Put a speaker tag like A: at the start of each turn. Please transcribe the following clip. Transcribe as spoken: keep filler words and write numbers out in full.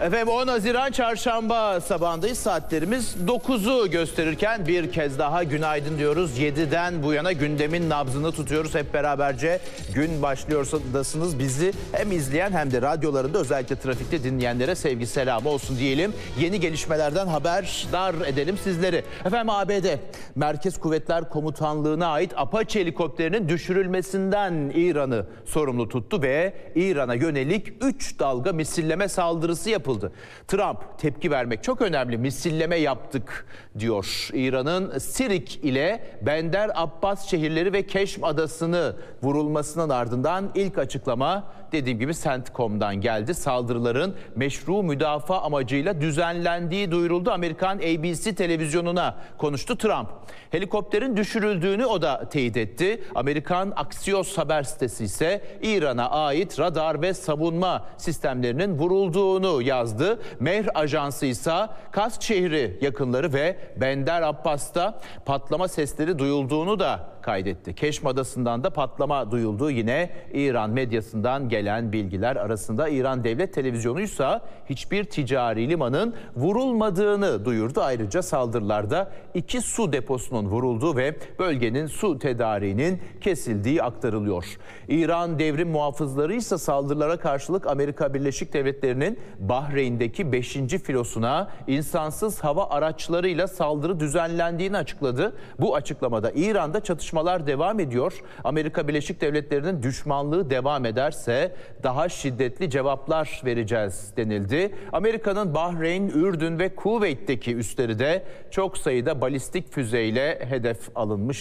A: Efendim on Haziran Çarşamba sabahındayız. Saatlerimiz dokuzu gösterirken bir kez daha günaydın diyoruz. yediden bu yana gündemin nabzını tutuyoruz. Hep beraberce gün başlıyorsanız bizi hem izleyen hem de radyolarında özellikle trafikte dinleyenlere sevgi selamı olsun diyelim. Yeni gelişmelerden haberdar edelim sizleri. Efendim A B D Merkez Kuvvetler Komutanlığı'na ait Apache helikopterinin düşürülmesinden İran'ı sorumlu tuttu ve İran'a yönelik üç dalga misilleme saldırısı yapıldı. Trump tepki vermek çok önemli, misilleme yaptık diyor. İran'ın Sirik ile Bender Abbas şehirleri ve Keşm Adası'nı vurulmasının ardından ilk açıklama dediğim gibi CENTCOM'dan geldi. Saldırıların meşru müdafaa amacıyla düzenlendiği duyuruldu. Amerikan A B C televizyonuna konuştu Trump. Helikopterin düşürüldüğünü o da teyit etti. Amerikan Axios haber sitesi ise İran'a ait radar ve savunma sistemlerinin vurulduğunu yazdı. Mehr Ajansı ise Kast şehri yakınları ve Bender Abbas'ta patlama sesleri duyulduğunu da kaydetti. Keşm Adası'ndan da patlama duyulduğu yine İran medyasından gelen bilgiler arasında. İran Devlet Televizyonu'ysa hiçbir ticari limanın vurulmadığını duyurdu. Ayrıca saldırılarda iki su deposunun vurulduğu ve bölgenin su tedariğinin kesildiği aktarılıyor. İran devrim muhafızları ise saldırılara karşılık Amerika Birleşik Devletleri'nin Bahreyn'deki beşinci filosuna insansız hava araçlarıyla saldırı düzenlendiğini açıkladı. Bu açıklamada İran'da çatışmalar devam ediyor. Amerika Birleşik Devletleri'nin düşmanlığı devam ederse daha şiddetli cevaplar vereceğiz denildi. Amerika'nın Bahreyn, Ürdün ve Kuveyt'teki üsleri de çok sayıda balistik füzeyle hedef alınmış.